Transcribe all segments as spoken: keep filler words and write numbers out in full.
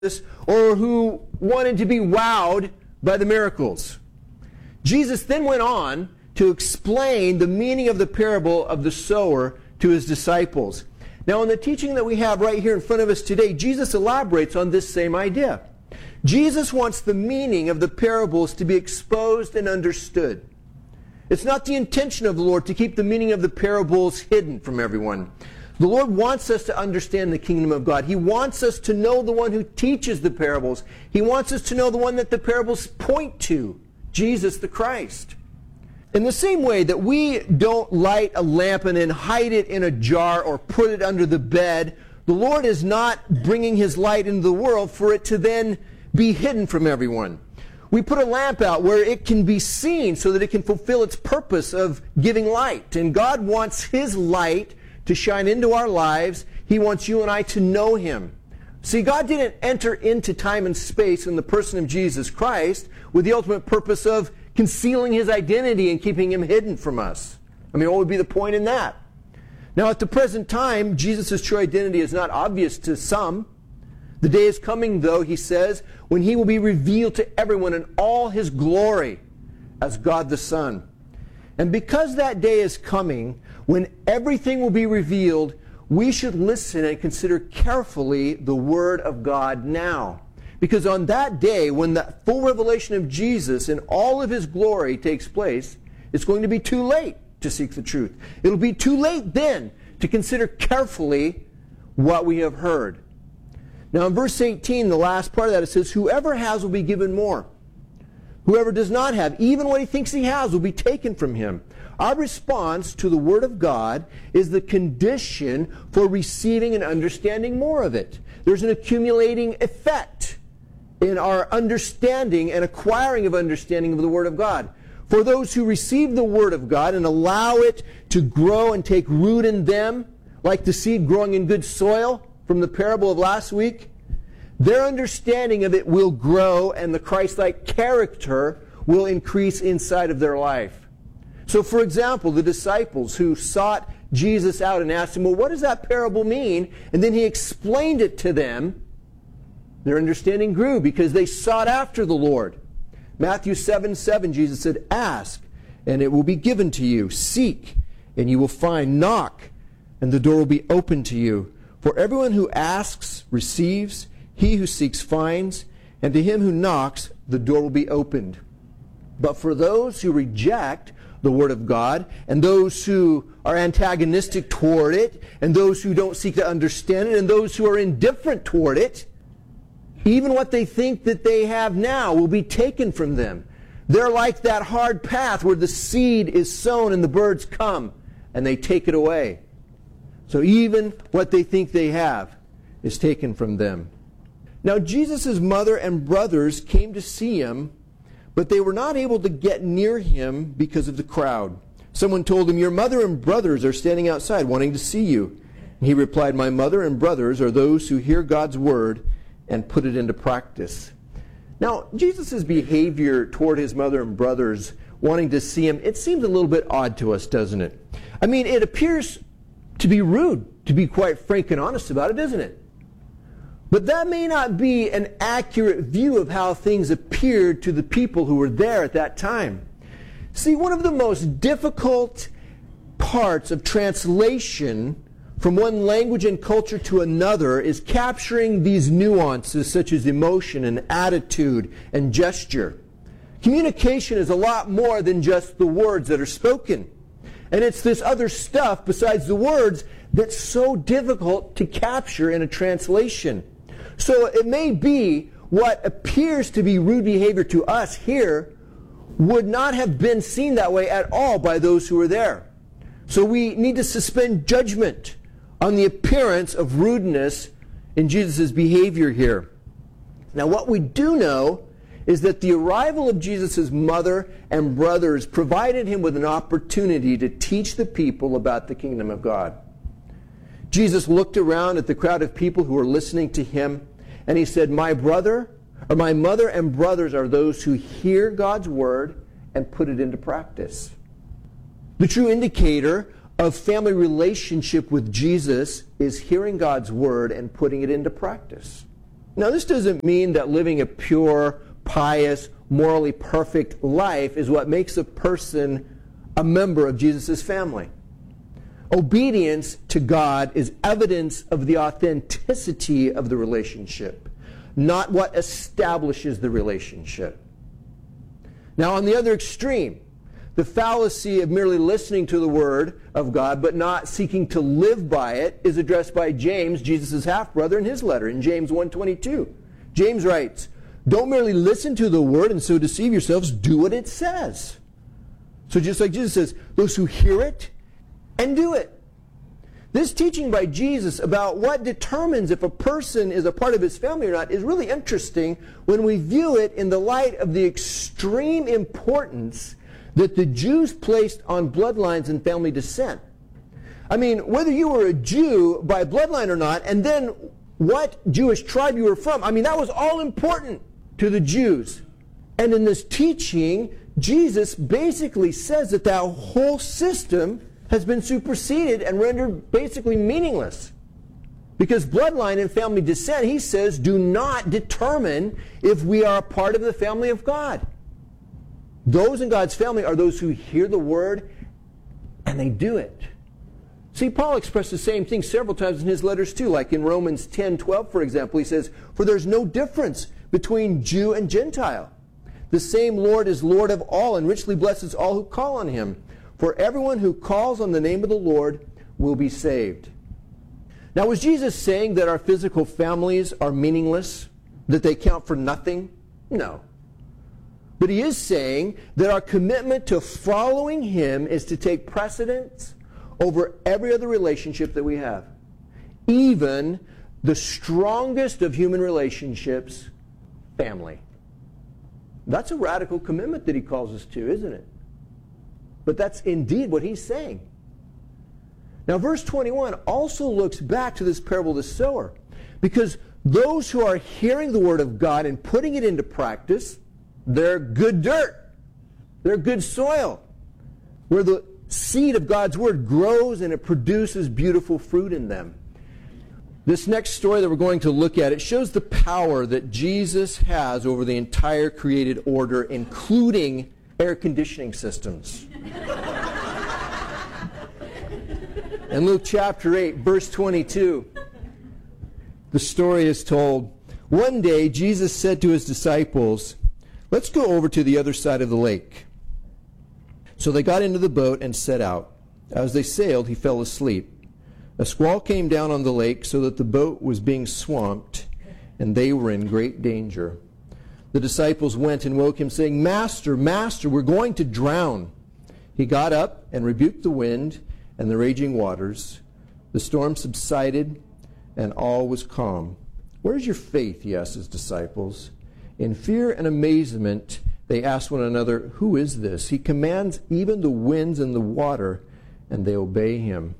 or who wanted to be wowed by the miracles. Jesus then went on to explain the meaning of the parable of the sower to his disciples. Now, in the teaching that we have right here in front of us today, Jesus elaborates on this same idea. Jesus wants the meaning of the parables to be exposed and understood. It's not the intention of the Lord to keep the meaning of the parables hidden from everyone. The Lord wants us to understand the kingdom of God. He wants us to know the one who teaches the parables. He wants us to know the one that the parables point to, Jesus the Christ. In the same way that we don't light a lamp and then hide it in a jar or put it under the bed, the Lord is not bringing His light into the world for it to then be hidden from everyone. We put a lamp out where it can be seen so that it can fulfill its purpose of giving light. And God wants His light to shine into our lives. He wants you and I to know Him. See, God didn't enter into time and space in the person of Jesus Christ with the ultimate purpose of concealing His identity and keeping Him hidden from us. I mean, what would be the point in that? Now, at the present time, Jesus' true identity is not obvious to some. The day is coming, though, He says, when He will be revealed to everyone in all His glory as God the Son. And because that day is coming, when everything will be revealed, we should listen and consider carefully the Word of God now. Because on that day, when the full revelation of Jesus in all of His glory takes place, it's going to be too late to seek the truth. It'll be too late then to consider carefully what we have heard. Now in verse eighteen, the last part of that, it says, whoever has will be given more. Whoever does not have, even what he thinks he has, will be taken from him. Our response to the Word of God is the condition for receiving and understanding more of it. There's an accumulating effect in our understanding and acquiring of understanding of the Word of God. For those who receive the Word of God and allow it to grow and take root in them, like the seed growing in good soil from the parable of last week, their understanding of it will grow and the Christ-like character will increase inside of their life. So, for example, the disciples who sought Jesus out and asked Him, well, what does that parable mean? And then He explained it to them. Their understanding grew because they sought after the Lord. Matthew seven seven, Jesus said, ask, and it will be given to you. Seek, and you will find. Knock, and the door will be opened to you. For everyone who asks receives, he who seeks finds, and to him who knocks the door will be opened. But for those who reject the Word of God, and those who are antagonistic toward it, and those who don't seek to understand it, and those who are indifferent toward it, even what they think that they have now will be taken from them. They're like that hard path where the seed is sown and the birds come and they take it away. So even what they think they have is taken from them. Now Jesus' mother and brothers came to see Him, but they were not able to get near Him because of the crowd. Someone told Him, your mother and brothers are standing outside wanting to see you. And He replied, my mother and brothers are those who hear God's Word and put it into practice. Now, Jesus' behavior toward His mother and brothers wanting to see Him, it seems a little bit odd to us, doesn't it? I mean, it appears to be rude, to be quite frank and honest about it, isn't it? But that may not be an accurate view of how things appeared to the people who were there at that time. See, one of the most difficult parts of translation from one language and culture to another is capturing these nuances such as emotion and attitude and gesture. Communication is a lot more than just the words that are spoken. And it's this other stuff besides the words that's so difficult to capture in a translation. So it may be what appears to be rude behavior to us here would not have been seen that way at all by those who were there. So we need to suspend judgment on the appearance of rudeness in Jesus' behavior here. Now what we do know is that the arrival of Jesus' mother and brothers provided Him with an opportunity to teach the people about the kingdom of God. Jesus looked around at the crowd of people who were listening to Him, and He said, my brother, or my mother and brothers are those who hear God's Word and put it into practice. The true indicator of family relationship with Jesus is hearing God's Word and putting it into practice. Now, this doesn't mean that living a pure, pious, morally perfect life is what makes a person a member of Jesus' family. Obedience to God is evidence of the authenticity of the relationship, not what establishes the relationship. Now, on the other extreme, the fallacy of merely listening to the Word of God but not seeking to live by it is addressed by James, Jesus' half-brother, in his letter in James one twenty-two. James writes, "Don't merely listen to the Word and so deceive yourselves, do what it says." So just like Jesus says, those who hear it and do it. This teaching by Jesus about what determines if a person is a part of his family or not is really interesting when we view it in the light of the extreme importance that the Jews placed on bloodlines and family descent. I mean, whether you were a Jew by bloodline or not, and then what Jewish tribe you were from, I mean, that was all important to the Jews. And in this teaching, Jesus basically says that that whole system has been superseded and rendered basically meaningless. Because bloodline and family descent, he says, do not determine if we are a part of the family of God. Those in God's family are those who hear the Word and they do it. See, Paul expressed the same thing several times in his letters too, like in Romans ten twelve, for example. He says, "For there's no difference between Jew and Gentile. The same Lord is Lord of all and richly blesses all who call on him. For everyone who calls on the name of the Lord will be saved." Now, was Jesus saying that our physical families are meaningless, that they count for nothing? No. But he is saying that our commitment to following him is to take precedence over every other relationship that we have. Even the strongest of human relationships, family. That's a radical commitment that he calls us to, isn't it? But that's indeed what he's saying. Now, verse twenty-one also looks back to this parable of the sower, because those who are hearing the Word of God and putting it into practice, they're good dirt. They're good soil, where the seed of God's Word grows and it produces beautiful fruit in them. This next story that we're going to look at, it shows the power that Jesus has over the entire created order, including air conditioning systems. In Luke chapter eight, verse twenty-two, the story is told, "One day Jesus said to his disciples, 'Let's go over to the other side of the lake.' So they got into the boat and set out. As they sailed, he fell asleep. A squall came down on the lake so that the boat was being swamped, and they were in great danger. The disciples went and woke him, saying, 'Master, Master, we're going to drown.' He got up and rebuked the wind and the raging waters. The storm subsided, and all was calm. 'Where's your faith?' he asked his disciples. In fear and amazement, they asked one another, 'Who is this? He commands even the winds and the water, and they obey him.'"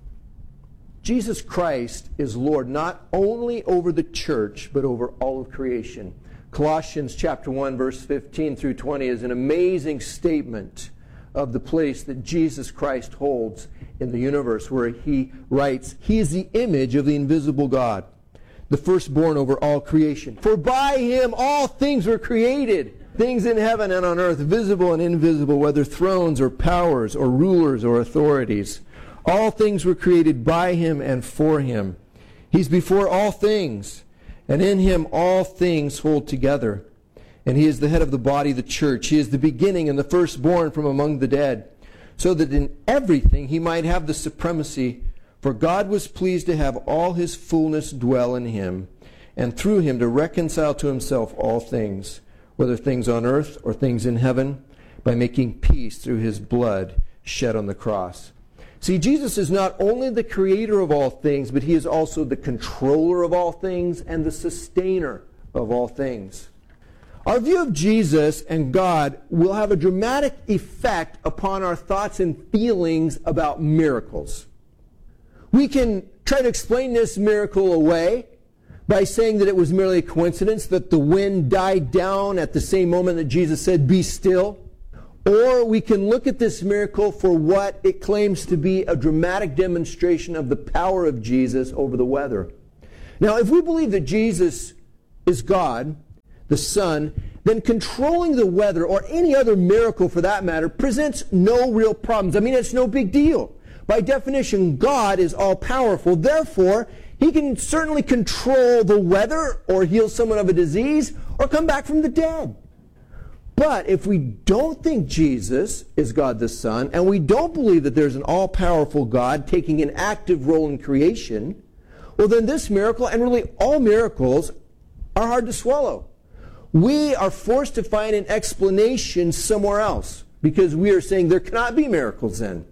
Jesus Christ is Lord not only over the church, but over all of creation. Colossians chapter one, verse fifteen through twenty is an amazing statement of the place that Jesus Christ holds in the universe, where he writes, "He is the image of the invisible God, the firstborn over all creation. For by him all things were created, things in heaven and on earth, visible and invisible, whether thrones or powers or rulers or authorities. All things were created by him and for him. He's before all things, and in him all things hold together. And he is the head of the body, the church. He is the beginning and the firstborn from among the dead, so that in everything he might have the supremacy. For God was pleased to have all his fullness dwell in him, and through him to reconcile to himself all things, whether things on earth or things in heaven, by making peace through his blood shed on the cross." See, Jesus is not only the creator of all things, but he is also the controller of all things and the sustainer of all things. Our view of Jesus and God will have a dramatic effect upon our thoughts and feelings about miracles. We can try to explain this miracle away by saying that it was merely a coincidence, that the wind died down at the same moment that Jesus said, "Be still." Or we can look at this miracle for what it claims to be a dramatic demonstration of the power of Jesus over the weather. Now, if we believe that Jesus is God, the Son, then controlling the weather or any other miracle for that matter presents no real problems. I mean, it's no big deal. By definition, God is all-powerful. Therefore, he can certainly control the weather or heal someone of a disease or come back from the dead. But if we don't think Jesus is God the Son, and we don't believe that there's an all-powerful God taking an active role in creation, well then this miracle, and really all miracles, are hard to swallow. We are forced to find an explanation somewhere else, because we are saying there cannot be miracles then.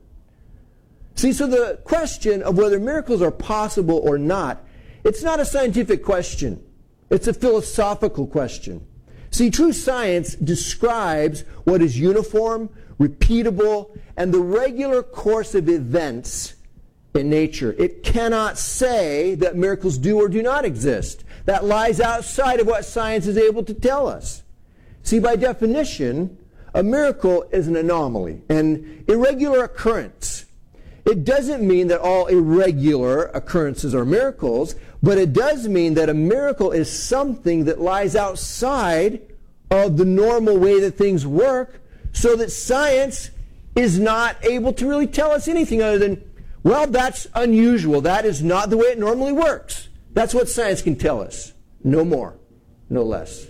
See, so the question of whether miracles are possible or not, it's not a scientific question. It's a philosophical question. See, true science describes what is uniform, repeatable, and the regular course of events in nature. It cannot say that miracles do or do not exist. That lies outside of what science is able to tell us. See, by definition, a miracle is an anomaly, an irregular occurrence. It doesn't mean that all irregular occurrences are miracles, but it does mean that a miracle is something that lies outside of the normal way that things work, so that science is not able to really tell us anything other than, well, that's unusual. That is not the way it normally works. That's what science can tell us. No more, no less.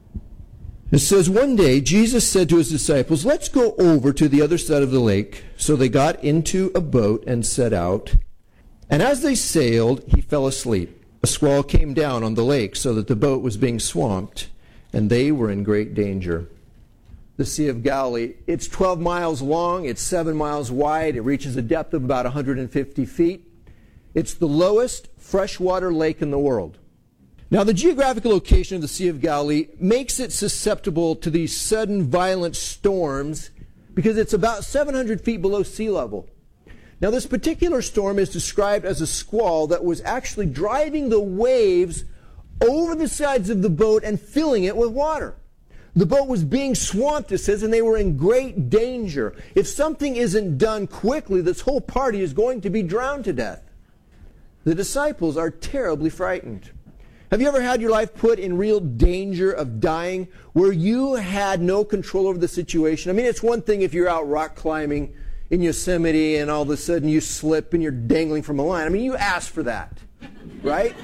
It says, one day Jesus said to his disciples, let's go over to the other side of the lake. So they got into a boat and set out. And as they sailed, he fell asleep. A squall came down on the lake so that the boat was being swamped, and they were in great danger. The Sea of Galilee, it's twelve miles long, it's seven miles wide, it reaches a depth of about one hundred fifty feet. It's the lowest freshwater lake in the world. Now, the geographical location of the Sea of Galilee makes it susceptible to these sudden violent storms because it's about seven hundred feet below sea level. Now, this particular storm is described as a squall that was actually driving the waves over the sides of the boat and filling it with water. The boat was being swamped, it says, and they were in great danger. If something isn't done quickly, this whole party is going to be drowned to death. The disciples are terribly frightened. Have you ever had your life put in real danger of dying where you had no control over the situation? I mean, it's one thing if you're out rock climbing in Yosemite and all of a sudden you slip and you're dangling from a line. I mean, you asked for that, right?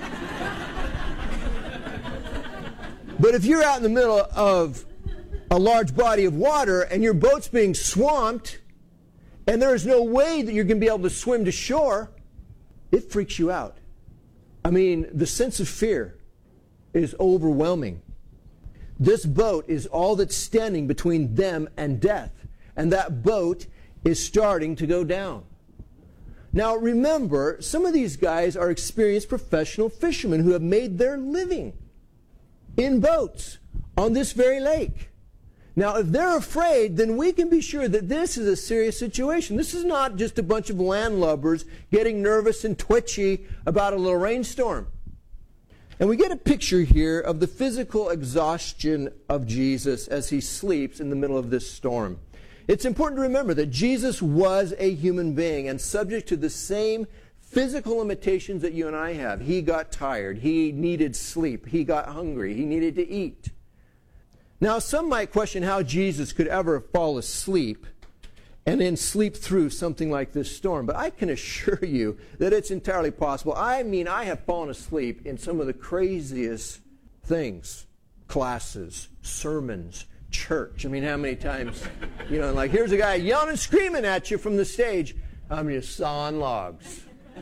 But if you're out in the middle of a large body of water and your boat's being swamped and there is no way that you're going to be able to swim to shore, it freaks you out. I mean, the sense of fear is overwhelming. This boat is all that's standing between them and death, and that boat is starting to go down. Now remember, some of these guys are experienced professional fishermen who have made their living in boats on this very lake. Now, if they're afraid, then we can be sure that this is a serious situation. This is not just a bunch of landlubbers getting nervous and twitchy about a little rainstorm. And we get a picture here of the physical exhaustion of Jesus as he sleeps in the middle of this storm. It's important to remember that Jesus was a human being and subject to the same physical limitations that you and I have. He got tired. He needed sleep. He got hungry. He needed to eat. Now, some might question how Jesus could ever fall asleep and then sleep through something like this storm. But I can assure you that it's entirely possible. I mean, I have fallen asleep in some of the craziest things. Classes, sermons, church. I mean, how many times, you know, like here's a guy yelling and screaming at you from the stage. I'm just sawing logs.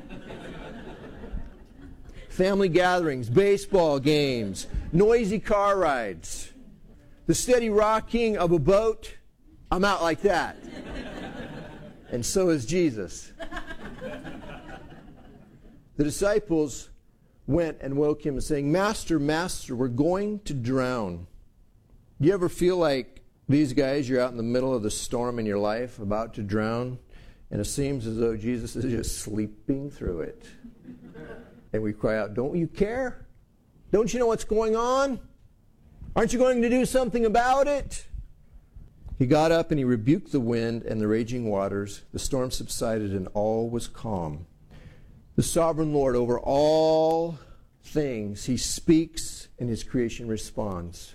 Family gatherings, baseball games, noisy car rides. The steady rocking of a boat, I'm out like that. And so is Jesus. The disciples went and woke him saying, Master, Master, we're going to drown. Do you ever feel like these guys, you're out in the middle of the storm in your life, about to drown, and it seems as though Jesus is just sleeping through it? And we cry out, don't you care? Don't you know what's going on? Aren't you going to do something about it? He got up and he rebuked the wind and the raging waters. The storm subsided and all was calm. The sovereign Lord over all things. He speaks and his creation responds.